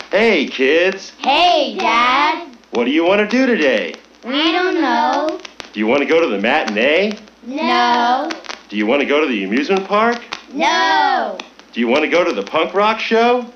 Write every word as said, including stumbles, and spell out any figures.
Hey, kids. Hey, Dad. What do you want to do today? We don't know. Do you want to go to the matinee? No. Do you want to go to the amusement park? No. Do you want to go to the punk rock show?